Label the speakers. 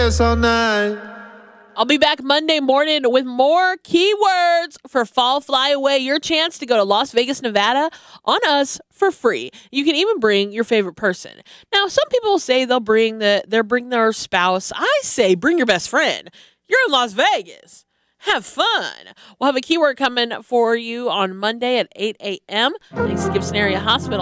Speaker 1: all night.
Speaker 2: I'll be back Monday morning with more keywords for Fall Fly Away. Your chance to go to Las Vegas, Nevada on us for free. You can even bring your favorite person. Now, some people say they'll bring their spouse. I say bring your best friend. You're in Las Vegas. Have fun. We'll have a keyword coming for you on Monday at 8 a.m. Thanks to Gibson Area Hospital.